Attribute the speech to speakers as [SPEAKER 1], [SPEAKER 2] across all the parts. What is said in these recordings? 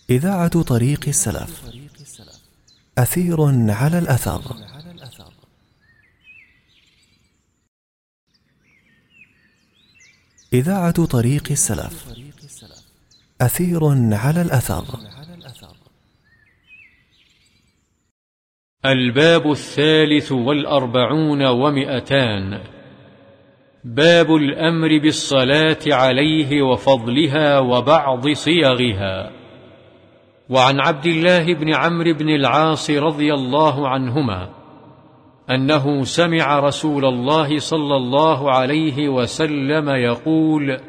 [SPEAKER 1] إذاعة طريق السلف. أثير على الأثر. إذاعة طريق السلف. أثير على الأثر.
[SPEAKER 2] الباب 43 و200. باب الأمر بالصلاة عليه وفضلها وبعض صيغها. وعن عبد الله بن عمرو بن العاص رضي الله عنهما أنه سمع رسول الله صلى الله عليه وسلم يقول: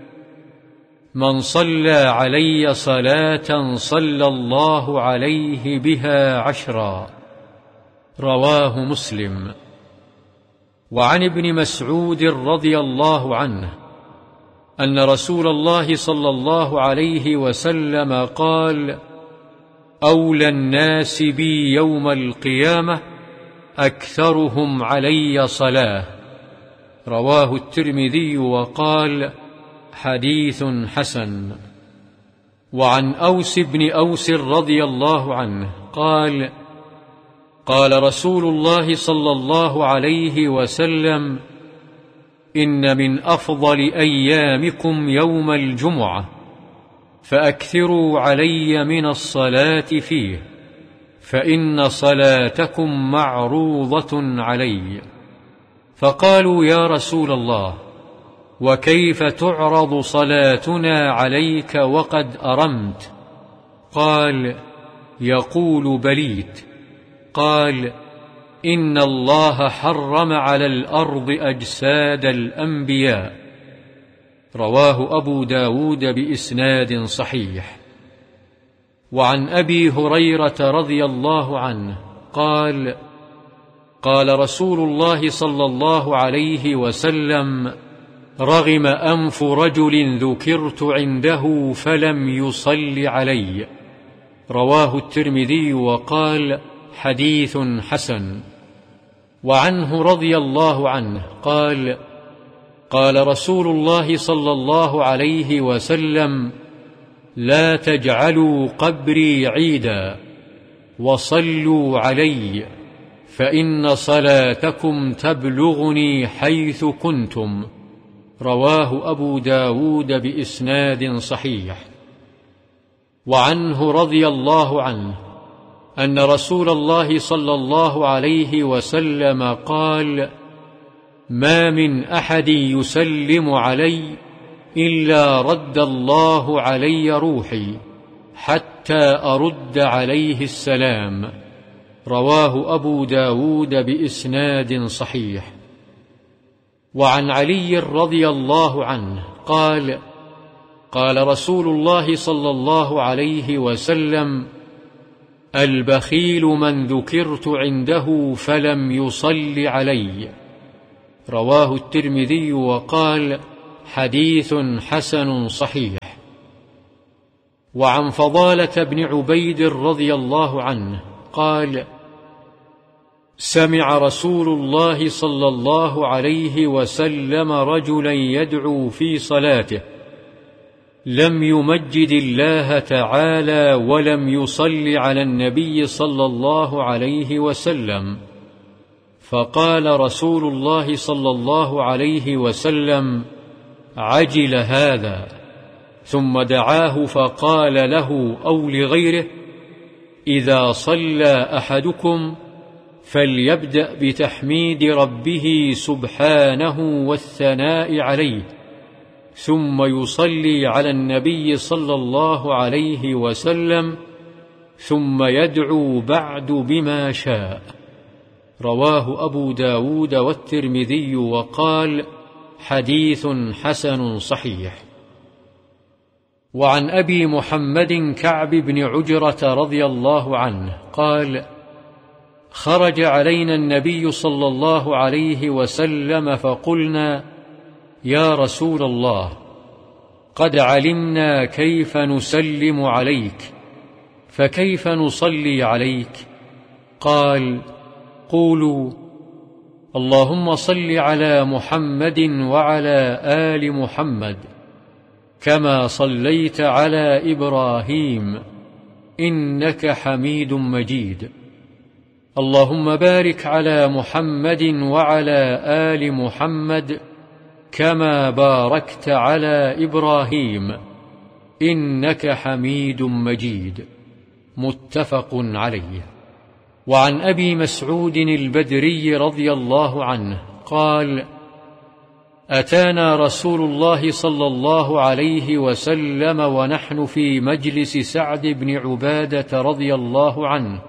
[SPEAKER 2] من صلى علي صلاة صلى الله عليه بها 10. رواه مسلم. وعن ابن مسعود رضي الله عنه أن رسول الله صلى الله عليه وسلم قال: أولى الناس بي يوم القيامة أكثرهم علي صلاة. رواه الترمذي وقال: حديث حسن. وعن أوس بن أوس رضي الله عنه قال: قال رسول الله صلى الله عليه وسلم: إن من أفضل أيامكم يوم الجمعة، فأكثروا علي من الصلاة فيه، فإن صلاتكم معروضة علي. فقالوا: يا رسول الله، وكيف تعرض صلاتنا عليك وقد أرمت؟ قال: يقول بليت. قال: إن الله حرم على الأرض أجساد الأنبياء. رواه أبو داود بإسناد صحيح. وعن أبي هريرة رضي الله عنه قال: قال رسول الله صلى الله عليه وسلم: رغم أنف رجل ذكرت عنده فلم يصل علي. رواه الترمذي وقال: حديث حسن. وعنه رضي الله عنه قال: قال رسول الله صلى الله عليه وسلم: لا تجعلوا قبري عيدا، وصلوا علي، فإن صلاتكم تبلغني حيث كنتم. رواه أبو داود بإسناد صحيح. وعنه رضي الله عنه أن رسول الله صلى الله عليه وسلم قال: ما من أحد يسلم علي إلا رد الله علي روحي حتى أرد عليه السلام. رواه أبو داود بإسناد صحيح. وعن علي رضي الله عنه قال: قال رسول الله صلى الله عليه وسلم: البخيل من ذكرت عنده فلم يصل علي. رواه الترمذي وقال: حديث حسن صحيح. وعن فضالة بن عبيد رضي الله عنه قال: سمع رسول الله صلى الله عليه وسلم رجلا يدعو في صلاته لم يمجد الله تعالى ولم يصل على النبي صلى الله عليه وسلم، فقال رسول الله صلى الله عليه وسلم: عجل هذا. ثم دعاه فقال له أو لغيره: إذا صلى أحدكم فليبدأ بتحميد ربه سبحانه والثناء عليه، ثم يصلي على النبي صلى الله عليه وسلم، ثم يدعو بعد بما شاء. رواه أبو داود والترمذي وقال: حديث حسن صحيح. وعن أبي محمد كعب بن عجرة رضي الله عنه قال: خرج علينا النبي صلى الله عليه وسلم فقلنا: يا رسول الله، قد علمنا كيف نسلم عليك، فكيف نصلي عليك؟ قال: قولوا: اللهم صل على محمد وعلى آل محمد كما صليت على إبراهيم إنك حميد مجيد. اللهم بارك على محمد وعلى آل محمد كما باركت على إبراهيم إنك حميد مجيد. متفق عليه. وعن أبي مسعود البدري رضي الله عنه قال: أتانا رسول الله صلى الله عليه وسلم ونحن في مجلس سعد بن عبادة رضي الله عنه،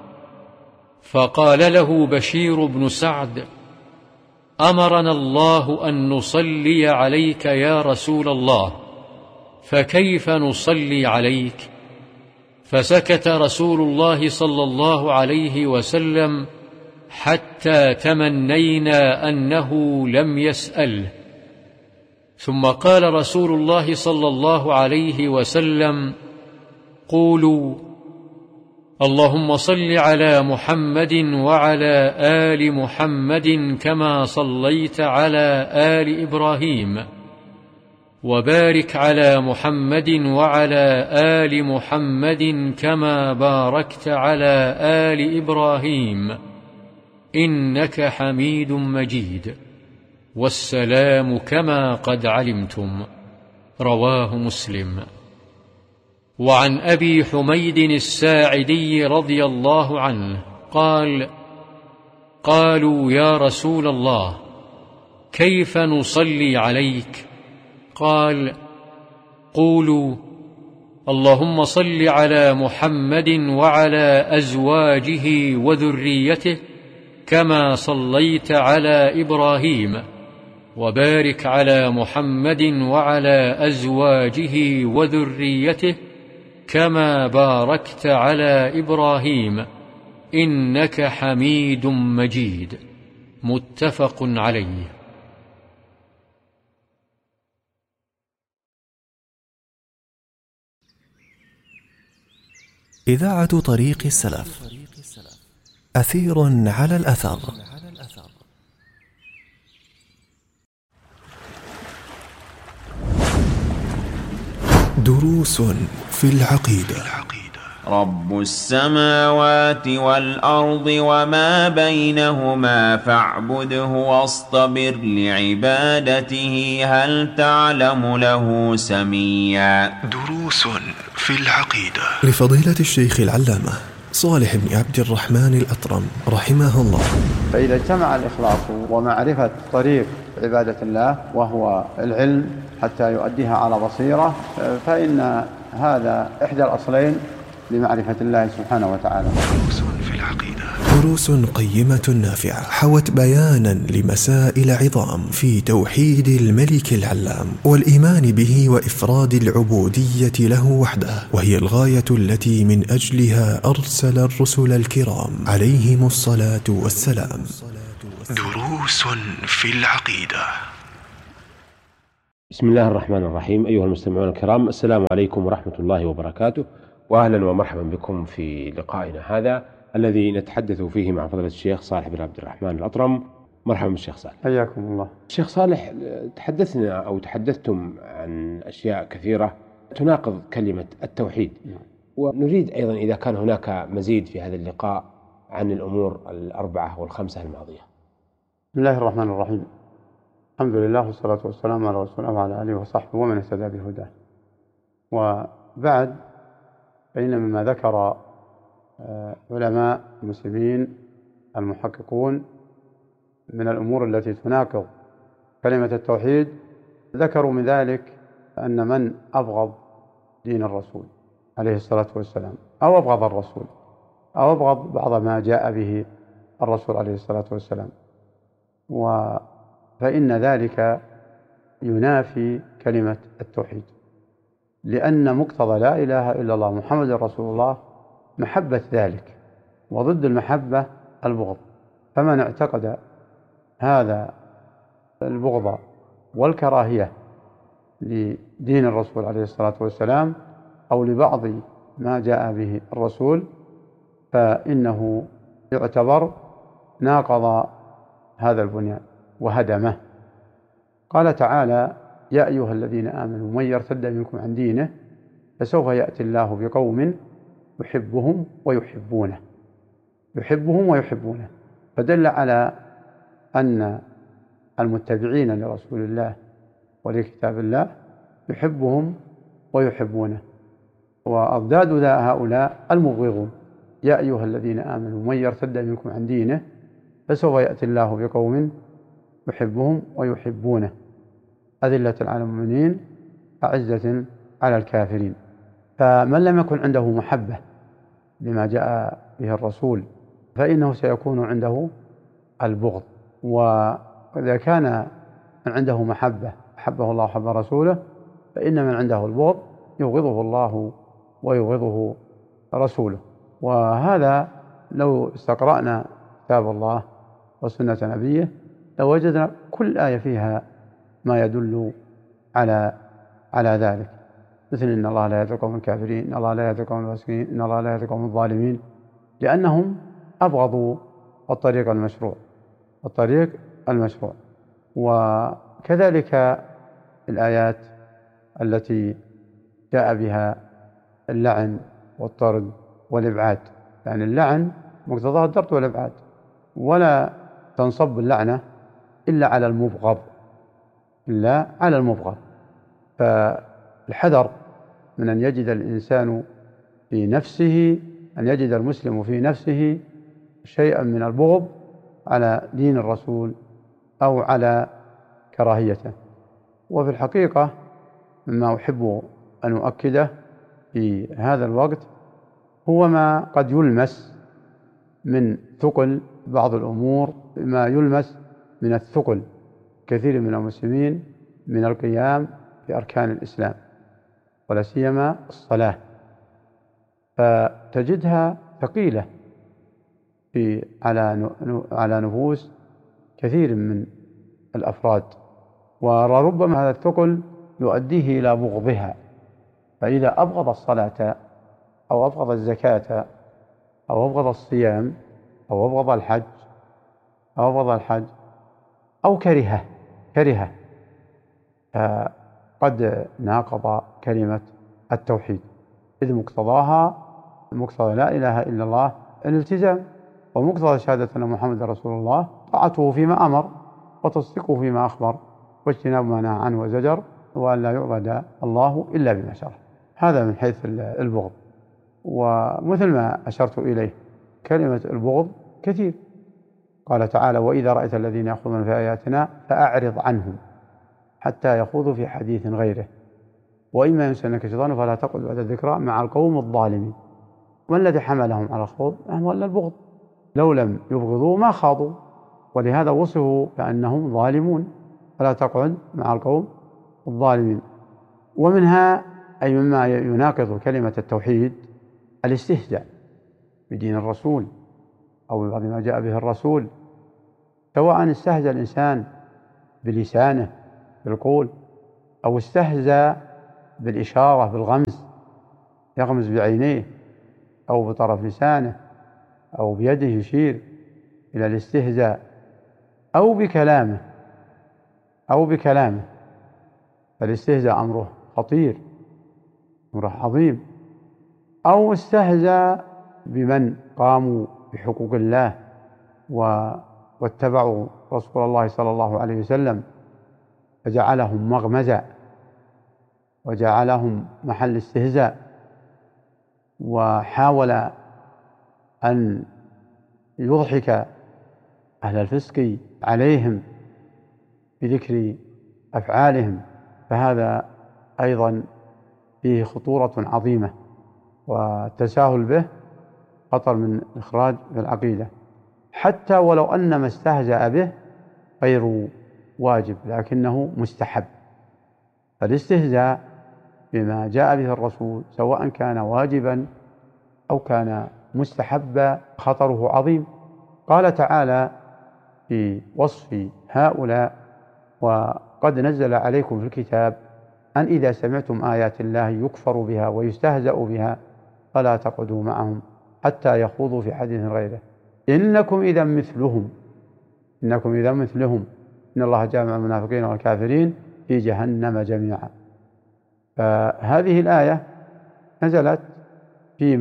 [SPEAKER 2] فقال له بشير بن سعد: أمرنا الله أن نصلي عليك يا رسول الله، فكيف نصلي عليك؟ فسكت رسول الله صلى الله عليه وسلم حتى تمنينا أنه لم يسأله، ثم قال رسول الله صلى الله عليه وسلم: قولوا اللهم صل على محمد وعلى آل محمد كما صليت على آل إبراهيم، وبارك على محمد وعلى آل محمد كما باركت على آل إبراهيم إنك حميد مجيد، والسلام كما قد علمتم. رواه مسلم. وعن أبي حميد الساعدي رضي الله عنه قال: قالوا يا رسول الله كيف نصلي عليك؟ قال: قولوا اللهم صل على محمد وعلى أزواجه وذريته كما صليت على إبراهيم، وبارك على محمد وعلى أزواجه وذريته كما باركت على إبراهيم إنك حميد مجيد. متفق عليه.
[SPEAKER 1] إذاعة طريق السلف، أثير على الأثر. دروس في العقيدة.
[SPEAKER 3] رب السماوات والأرض وما بينهما فاعبده واصطبر لعبادته هل تعلم له سميا.
[SPEAKER 1] دروس في العقيدة لفضيلة الشيخ العلامة صالح بن عبد الرحمن الأطرم رحمه الله.
[SPEAKER 4] فإذا اجتمع الإخلاص ومعرفة طريق عبادة الله وهو العلم حتى يؤديها على بصيرة، فإن هذا إحدى الأصلين لمعرفة الله سبحانه وتعالى.
[SPEAKER 1] دروس في العقيدة، دروس قيمة نافعة حوت بيانا لمسائل عظام في توحيد الملك العلام والإيمان به وإفراد العبودية له وحده، وهي الغاية التي من أجلها أرسل الرسل الكرام عليهم الصلاة والسلام. دروس في العقيدة.
[SPEAKER 5] بسم الله الرحمن الرحيم. أيها المستمعون الكرام، السلام عليكم ورحمة الله وبركاته، وأهلا ومرحبا بكم في لقائنا هذا الذي نتحدث فيه مع فضيلة الشيخ صالح بن عبد الرحمن الأطرم. مرحبا بالشيخ صالح.
[SPEAKER 4] حياكم الله.
[SPEAKER 5] الشيخ صالح، تحدثنا أو تحدثتم عن أشياء كثيرة تناقض كلمة التوحيد، ونريد أيضا إذا كان هناك مزيد في هذا اللقاء عن الأمور الأربعة والخمسة الماضية.
[SPEAKER 4] بسم الله الرحمن الرحيم. الحمد لله والصلاة والسلام على رسول الله وعلى آله وصحبه ومن اهتدى بهداه. وبعد، فإن مما ذكر علماء المسلمين المحققون من الأمور التي تناقض كلمة التوحيد، ذكروا من ذلك أن من أبغض دين الرسول عليه الصلاة والسلام أو أبغض الرسول أو أبغض بعض ما جاء به الرسول عليه الصلاة والسلام، فإن ذلك ينافي كلمة التوحيد، لأن مقتضى لا إله إلا الله محمد رسول الله محبة ذلك، وضد المحبة البغض. فمن اعتقد هذا البغض والكراهية لدين الرسول عليه الصلاة والسلام أو لبعض ما جاء به الرسول، فإنه يعتبر ناقض هذا البنيان وهدمه. قال تعالى: يا أيها الذين آمنوا من يرتد منكم عن دينه فسوف يأتي الله بقوم يحبهم ويحبونه، يحبهم ويحبونه، فدل على أن المتبعين لرسول الله ولكتاب الله يحبهم ويحبونه. وأضداد هؤلاء المبغضون: يا أيها الذين آمنوا من يرتد منكم عن دينه فسوف يأتي الله بقوم يحبهم ويحبونه أذلة على المؤمنين أعزة على الكافرين. فمن لم يكن عنده محبة لما جاء به الرسول فإنه سيكون عنده البغض. وإذا كان من عنده محبة أحبه الله وحب رسوله، فإن من عنده البغض يبغضه الله ويبغضه رسوله. وهذا لو استقرأنا كتاب الله وسنة نبيه لوجدنا كل آية فيها ما يدل على ذلك، مثل إن الله لا يهدي القوم الكافرين، إن الله لا يهدي القوم الفاسقين، إن الله لا يهدي القوم الظالمين، لأنهم أبغضوا الطريق المشروع. وكذلك الآيات التي جاء بها اللعن والطرد والإبعاد، يعني اللعن مقتضاه الطرد والإبعاد، ولا تنصب اللعنة إلا على المبغض. فالحذر من أن يجد الإنسان في نفسه، أن يجد المسلم في نفسه شيئا من البغض على دين الرسول أو على كراهيته. وفي الحقيقة مما أحب أن أؤكده في هذا الوقت هو ما قد يلمس من ثقل بعض الأمور، ما يلمس من الثقل كثير من المسلمين من القيام بأركان الإسلام، ولا سيما الصلاة، فتجدها ثقيلة على نفوس كثير من الأفراد، وربما هذا الثقل يؤديه إلى بغضها. فإذا أبغض الصلاة أو أبغض الزكاة أو أبغض الصيام أو أبغض الحج أو كرهه قد ناقض كلمة التوحيد، إذ مقتضى لا إله إلا الله الالتزام، ومقتضى شهادة أن محمد رسول الله طاعته فيما أمر وتصديقه فيما أخبر واجتناب ما نهى عنه وزجر، وأن لا يعبد الله إلا بما شرع. هذا من حيث البغض. ومثل ما أشرت إليه كلمة البغض كثير. قال تعالى: وإذا رأيت الذين يخوضون في آياتنا فأعرض عنهم حتى يخوضوا في حديث غيره وإما ينسينك الشيطان فلا تقعد بعد الذكرى مع القوم الظالمين. ما الذي حملهم على الخوض؟ هو البغض. لو لم يبغضوا ما خاضوا، ولهذا وصفوا كأنهم ظالمون، فلا تقعد مع القوم الظالمين. ومنها أي مما يناقض كلمة التوحيد الاستهزاء بدين الرسول أو ببعض ما جاء به الرسول، سواء استهزأ الإنسان بلسانه بالقول، أو استهزأ بالإشارة بالغمز، يغمز بعينيه أو بطرف لسانه أو بيده يشير إلى الاستهزاء، أو بكلامه. فالاستهزاء أمره خطير، أمره عظيم. أو استهزأ بمن قاموا بحقوق الله واتبعوا رسول الله صلى الله عليه وسلم، فجعلهم مغمزة وجعلهم محل استهزاء، وحاول أن يضحك أهل الفسق عليهم بذكر أفعالهم، فهذا أيضا فيه خطورة عظيمة، والتساهل به خطر من إخراج في العقيدة، حتى ولو أن ما استهزأ به غير واجب لكنه مستحب. فالاستهزاء بما جاء به الرسول سواء كان واجبا أو كان مستحبا خطره عظيم. قال تعالى في وصف هؤلاء: وقد نزل عليكم في الكتاب أن إذا سمعتم آيات الله يكفر بها ويستهزأ بها فلا تقعدوا معهم حتى يخوضوا في حديث غيره إنكم إذا مثلهم إن الله جامع المنافقين والكافرين في جهنم جميعا. فهذه الآية نزلت في من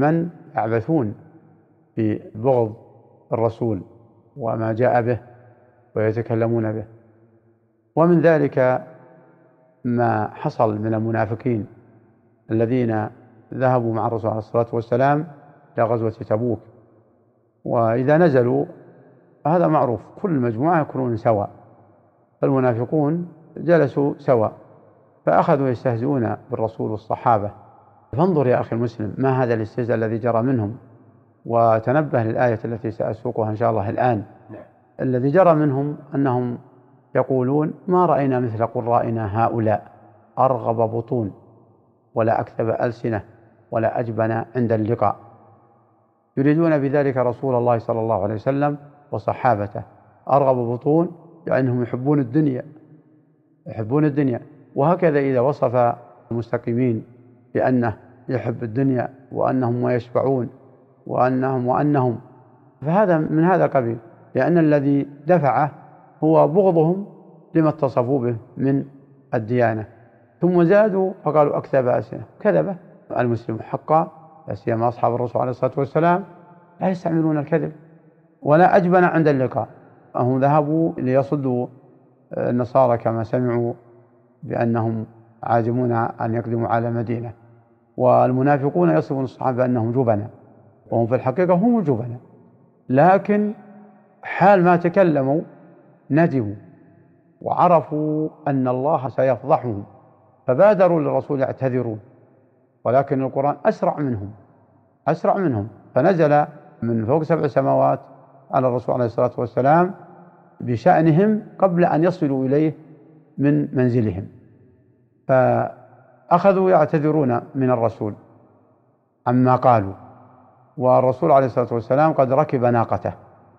[SPEAKER 4] يعبثون في بغض الرسول وما جاء به ويتكلمون به. ومن ذلك ما حصل من المنافقين الذين ذهبوا مع الرسول عليه الصلاة والسلام إلى غزوة تبوك، وإذا نزلوا هذا معروف كل مجموعة يكونون سواء، المنافقون جلسوا سواء فأخذوا يستهزئون بالرسول والصحابة. فانظر يا أخي المسلم ما هذا الاستهزاء الذي جرى منهم، وتنبه للآية التي سأسوقها إن شاء الله الآن. الذي جرى منهم أنهم يقولون ما رأينا مثل قرائنا هؤلاء أرغب بطون ولا أكذب ألسنة ولا أجبن عند اللقاء، يريدون بذلك رسول الله صلى الله عليه وسلم وصحابته. أرغب بطون يعني أنهم يحبون الدنيا، وهكذا إذا وصف المستقيمين بأنه يحب الدنيا وأنهم ويشبعون وأنهم فهذا من هذا القبيل، لأن الذي دفعه هو بغضهم لما اتصفوا به من الديانة. ثم زادوا فقالوا أكذب ألسنة، كذبة المسلم حقا لا سيما أصحاب الرسول عليه الصلاة والسلام لا يستعملون الكذب، ولا أجبن عند اللقاء. هم ذهبوا ليصدوا النصارى كما سمعوا بأنهم عازمون أن يقدموا على المدينة، والمنافقون يصفون الصحابة بأنهم جبنة وهم في الحقيقة هم الجبنة، لكن حال ما تكلموا ندموا وعرفوا أن الله سيفضحهم فبادروا للرسول يعتذرون، ولكن القرآن أسرع منهم فنزل من فوق 7 سماوات على الرسول عليه الصلاة والسلام بشأنهم قبل أن يصلوا إليه من منزلهم، فأخذوا يعتذرون من الرسول عما قالوا. والرسول عليه الصلاة والسلام قد ركب ناقته،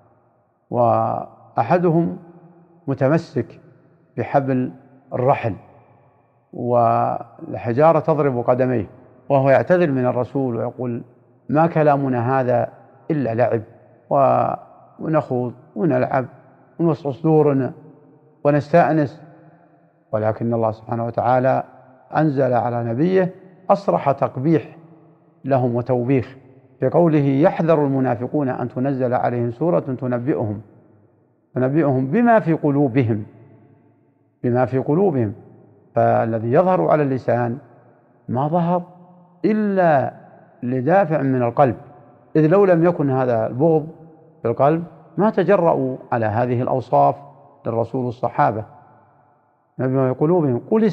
[SPEAKER 4] وأحدهم متمسك بحبل الرحل والحجارة تضرب قدميه، وهو يعتذر من الرسول ويقول ما كلامنا هذا إلا لعب ونخوض ونلعب ونوسع صدورنا ونستأنس، ولكن الله سبحانه وتعالى أنزل على نبيه أصرح تقبيح لهم وتوبيخ بقوله يحذر المنافقون أن تنزل عليهم سورة تنبئهم بما في قلوبهم. فالذي يظهر على اللسان ما ظهر إلا لدافع من القلب، إذ لو لم يكن هذا البغض في القلب ما تجرؤوا على هذه الأوصاف للرسول والصحابة. بما في قلوبهم قل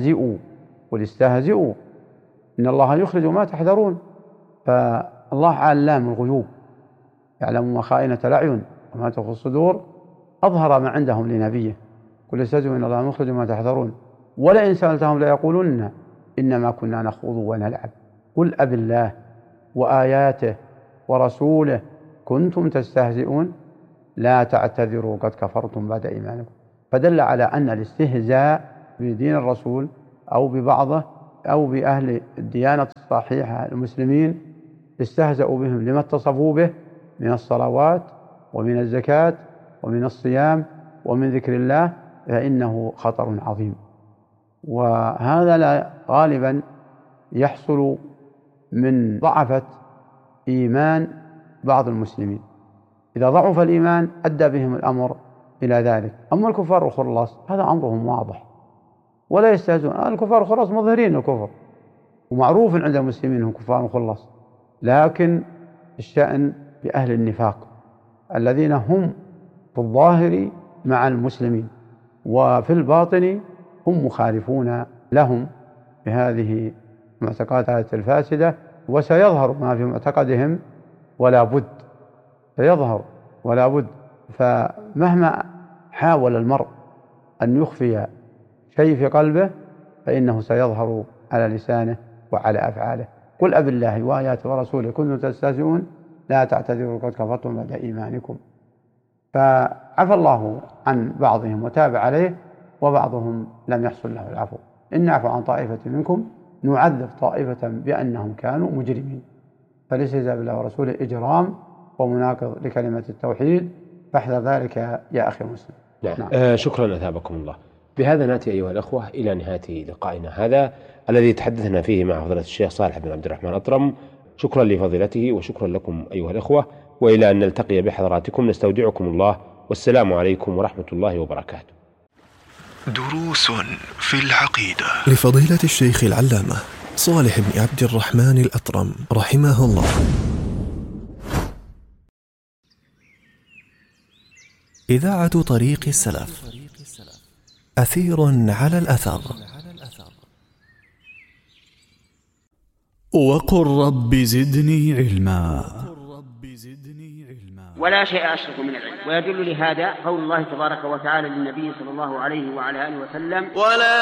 [SPEAKER 4] استهزئوا إن الله يخرج ما تحذرون. فالله علام الغيوب يعلم مخائنة الأعين وما تخفي الصدور، أظهر ما عندهم لنبيه قل استهزئوا إن الله يخرج ما تحذرون ولئن سألتهم ليقولن إنما كنا نخوض ونلعب قل أب الله وآياته ورسوله كنتم تستهزئون لا تعتذروا قد كفرتم بعد إيمانكم. فدل على أن الاستهزاء بدين الرسول أو ببعضه أو بأهل الديانة الصحيحة المسلمين استهزأوا بهم لما اتصفوا به من الصلوات ومن الزكاة ومن الصيام ومن ذكر الله، فإنه خطر عظيم. وهذا لا غالبا يحصل من ضعفة إيمان بعض المسلمين، إذا ضعف الإيمان أدى بهم الأمر إلى ذلك. أما الكفار الخلص هذا أمرهم واضح ولا يستهزئون، الكفار الخلص مظهرين الكفر ومعروف عند المسلمين هم كفار خلص، لكن الشأن بأهل النفاق الذين هم في الظاهر مع المسلمين وفي الباطن هم مخالفون لهم بهذه المعتقدات الفاسدة، وسيظهر ما في معتقدهم ولا بد، سيظهر ولا بد. فمهما حاول المرء أن يخفي شيء في قلبه فإنه سيظهر على لسانه وعلى أفعاله. قل أب الله وآياته ورسوله كنتم تستهزئون لا تعتذروا قد كفرتم بعد إيمانكم. فعفى الله عن بعضهم وتاب عليه، وبعضهم لم يحصل له العفو. إن نعفو عن طائفة منكم نعذب طائفة بأنهم كانوا مجرمين. فالاستهزاء بالله ورسوله إجرام ومناقض لكلمة التوحيد، فاحذر ذلك يا أخي مسلم.
[SPEAKER 5] نعم. شكرا أثابكم الله. بهذا نأتي أيها الأخوة إلى نهاية لقائنا هذا الذي تحدثنا فيه مع فضيلة الشيخ صالح بن عبد الرحمن أطرم شكرا لفضيلته وشكرا لكم أيها الإخوة، وإلى أن نلتقي بحضراتكم نستودعكم الله، والسلام عليكم ورحمة الله وبركاته.
[SPEAKER 1] دروس في العقيدة لفضيلة الشيخ العلامة صالح بن عبد الرحمن الأطرم رحمه الله. إذاعة طريق السلف، أثير على الأثر. وقل رب زدني علما.
[SPEAKER 6] ولا شيء أشرف من العلم. ويدل لهذا قول الله تبارك وتعالى للنبي صلى الله عليه وعلى آله وسلم: ولا